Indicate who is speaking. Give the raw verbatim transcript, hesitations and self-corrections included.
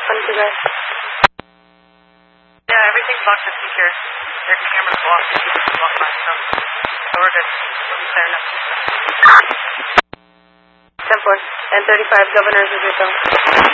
Speaker 1: One, two, guys.
Speaker 2: Yeah, everything's locked and secure. Their camera's blocked. It's blocked by stuff. So we're good. We'll be clear enough.
Speaker 1: ten four. And thirty-five, Governors of Rico.